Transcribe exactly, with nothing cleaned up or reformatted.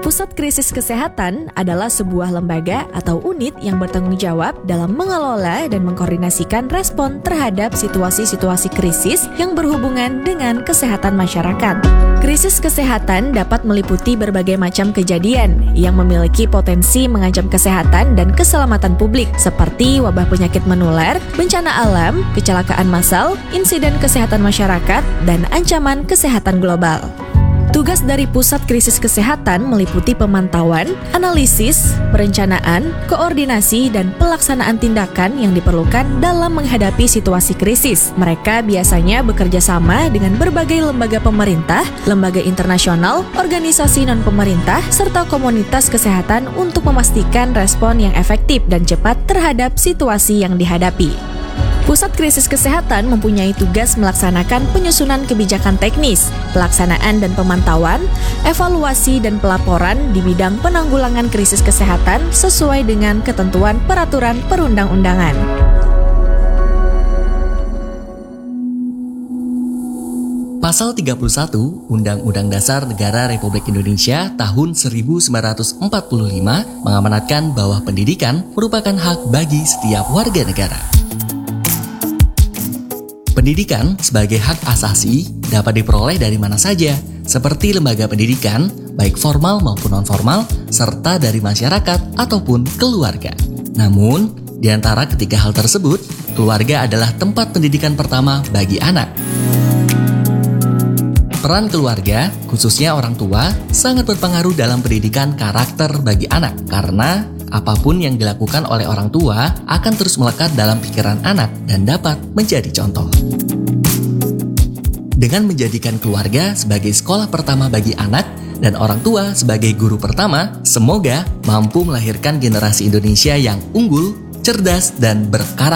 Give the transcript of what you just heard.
Pusat Krisis Kesehatan adalah sebuah lembaga atau unit yang bertanggung jawab dalam mengelola dan mengkoordinasikan respon terhadap situasi-situasi krisis yang berhubungan dengan kesehatan masyarakat. Krisis kesehatan dapat meliputi berbagai macam kejadian yang memiliki potensi mengancam kesehatan dan keselamatan publik seperti wabah penyakit menular, bencana alam, kecelakaan massal, insiden kesehatan masyarakat, dan ancaman kesehatan global. Tugas dari Pusat Krisis Kesehatan meliputi pemantauan, analisis, perencanaan, koordinasi, dan pelaksanaan tindakan yang diperlukan dalam menghadapi situasi krisis. Mereka biasanya bekerja sama dengan berbagai lembaga pemerintah, lembaga internasional, organisasi non-pemerintah, serta komunitas kesehatan untuk memastikan respon yang efektif dan cepat terhadap situasi yang dihadapi. Pusat Krisis Kesehatan mempunyai tugas melaksanakan penyusunan kebijakan teknis, pelaksanaan dan pemantauan, evaluasi dan pelaporan di bidang penanggulangan krisis kesehatan sesuai dengan ketentuan peraturan perundang-undangan. Pasal tiga puluh satu Undang-Undang Dasar Negara Republik Indonesia tahun seribu sembilan ratus empat puluh lima mengamanatkan bahwa pendidikan merupakan hak bagi setiap warga negara. Pendidikan sebagai hak asasi dapat diperoleh dari mana saja, seperti lembaga pendidikan, baik formal maupun non-formal, serta dari masyarakat ataupun keluarga. Namun, di antara ketiga hal tersebut, keluarga adalah tempat pendidikan pertama bagi anak. Peran keluarga, khususnya orang tua, sangat berpengaruh dalam pendidikan karakter bagi anak karena apapun yang dilakukan oleh orang tua akan terus melekat dalam pikiran anak dan dapat menjadi contoh. Dengan menjadikan keluarga sebagai sekolah pertama bagi anak dan orang tua sebagai guru pertama, semoga mampu melahirkan generasi Indonesia yang unggul, cerdas, dan berkarakter.